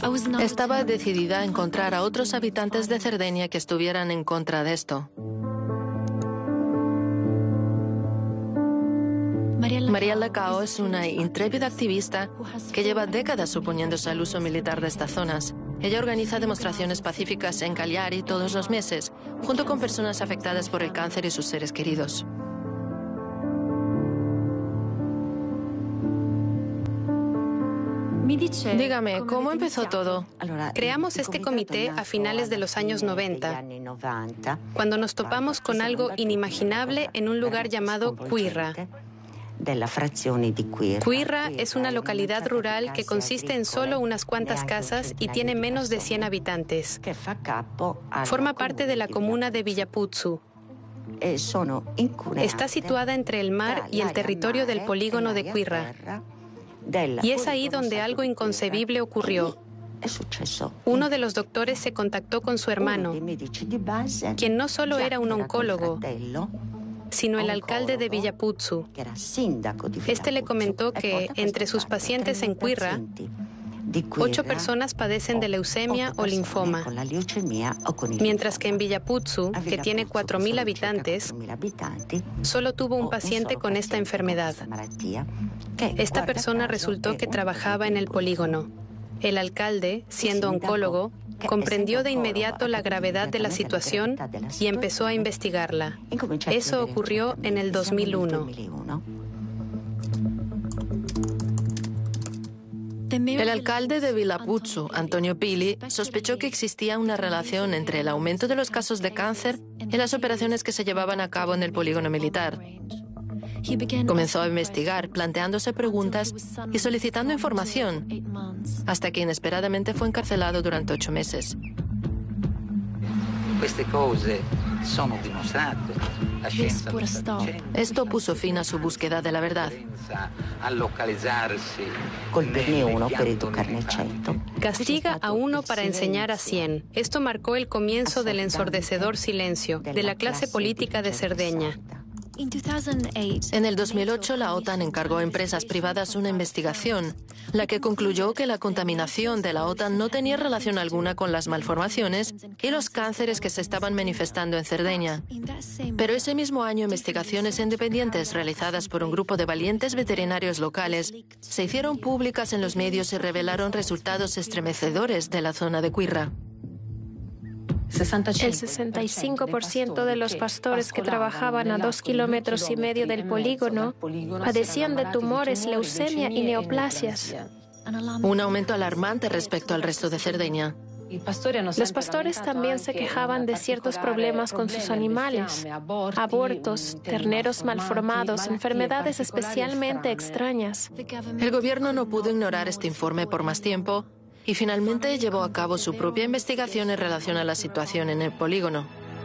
Estaba decidida a encontrar a otros habitantes de Cerdeña que estuvieran en contra de esto. Mariella Cao es una intrépida activista que lleva décadas oponiéndose al uso militar de estas zonas. Ella organiza demostraciones pacíficas en Cagliari todos los meses, junto con personas afectadas por el cáncer y sus seres queridos. Dígame, ¿cómo empezó todo? Creamos este comité a finales de los años 90, cuando nos topamos con algo inimaginable en un lugar llamado Quirra. Quirra es una localidad rural que consiste en solo unas cuantas casas y tiene menos de 100 habitantes. Forma parte de la comuna de Villapuzzu. Está situada entre el mar y el territorio del polígono de Quirra. Y es ahí donde algo inconcebible ocurrió. Uno de los doctores se contactó con su hermano, quien no solo era un oncólogo, sino el alcalde de Villapuzzu. Este le comentó que entre sus pacientes en Quirra, 8 personas padecen de leucemia o linfoma, mientras que en Villapuzzu, que tiene 4.000 habitantes, solo tuvo un paciente con esta enfermedad. Esta persona resultó que trabajaba en el polígono. El alcalde, siendo oncólogo, comprendió de inmediato la gravedad de la situación y empezó a investigarla. Eso ocurrió en el 2001. El alcalde de Villapuzzu, Antonio Pili, sospechó que existía una relación entre el aumento de los casos de cáncer y las operaciones que se llevaban a cabo en el polígono militar. Comenzó a investigar, planteándose preguntas y solicitando información, hasta que inesperadamente fue encarcelado durante 8 meses. Esto puso fin a su búsqueda de la verdad. Castiga a 1 para enseñar a 100. Esto marcó el comienzo del ensordecedor silencio de la clase política de Cerdeña. En el 2008, la OTAN encargó a empresas privadas una investigación, la que concluyó que la contaminación de la OTAN no tenía relación alguna con las malformaciones y los cánceres que se estaban manifestando en Cerdeña. Pero ese mismo año, investigaciones independientes realizadas por un grupo de valientes veterinarios locales se hicieron públicas en los medios y revelaron resultados estremecedores de la zona de Quirra. El 65% de los pastores que trabajaban a 2,5 kilómetros del polígono padecían de tumores, leucemia y neoplasias. Un aumento alarmante respecto al resto de Cerdeña. Los pastores también se quejaban de ciertos problemas con sus animales, abortos, terneros malformados, enfermedades especialmente extrañas. El gobierno no pudo ignorar este informe por más tiempo y finalmente llevó a cabo su propia investigación en relación a la situación en el polígono.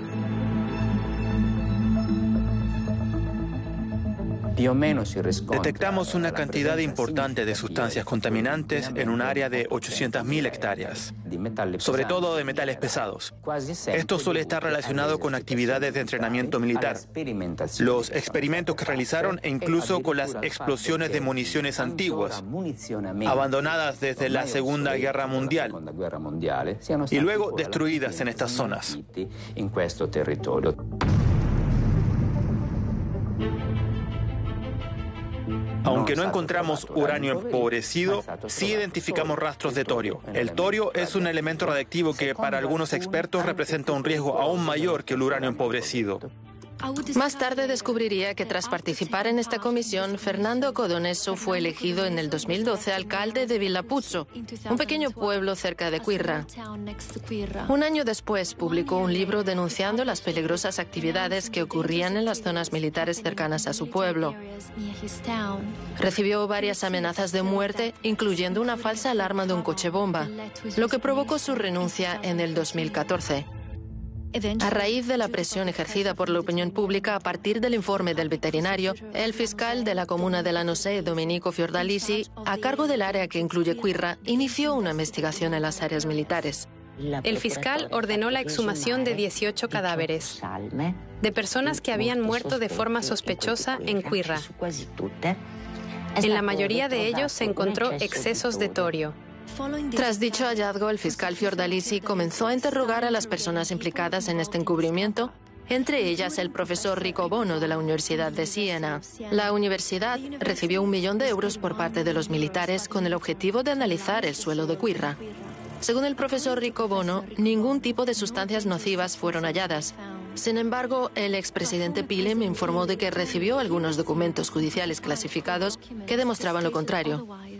Detectamos una cantidad importante de sustancias contaminantes en un área de 800.000 hectáreas, sobre todo de metales pesados. Esto suele estar relacionado con actividades de entrenamiento militar, los experimentos que realizaron e incluso con las explosiones de municiones antiguas, abandonadas desde la Segunda Guerra Mundial, y luego destruidas en estas zonas. Aunque no encontramos uranio empobrecido, sí identificamos rastros de torio. El torio es un elemento radiactivo que para algunos expertos representa un riesgo aún mayor que el uranio empobrecido. Más tarde descubriría que tras participar en esta comisión, Fernando Codonesso fue elegido en el 2012 alcalde de Villapuzzu, un pequeño pueblo cerca de Quirra. Un año después publicó un libro denunciando las peligrosas actividades que ocurrían en las zonas militares cercanas a su pueblo. Recibió varias amenazas de muerte, incluyendo una falsa alarma de un coche bomba, lo que provocó su renuncia en el 2014. A raíz de la presión ejercida por la opinión pública a partir del informe del veterinario, el fiscal de la comuna de Lanusei, Domenico Fiordalisi, a cargo del área que incluye Quirra, inició una investigación en las áreas militares. El fiscal ordenó la exhumación de 18 cadáveres de personas que habían muerto de forma sospechosa en Quirra. En la mayoría de ellos se encontró excesos de torio. Tras dicho hallazgo, el fiscal Fiordalisi comenzó a interrogar a las personas implicadas en este encubrimiento, entre ellas el profesor Riccobono de la Universidad de Siena. La universidad recibió 1 millón de euros por parte de los militares con el objetivo de analizar el suelo de Quirra. Según el profesor Riccobono, ningún tipo de sustancias nocivas fueron halladas. Sin embargo, el expresidente Pile me informó de que recibió algunos documentos judiciales clasificados que demostraban lo contrario.